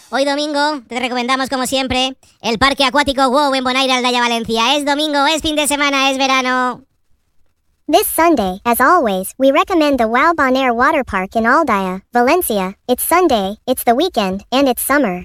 Hoy domingo te recomendamos como siempre el Parque Acuático WOW en Bonaire, Aldaya, Valencia. Es domingo, es fin de semana, es verano. This Sunday, as always, we recommend the WOW Bonaire Water Park in Aldaya, Valencia. It's Sunday, it's the weekend, and it's summer.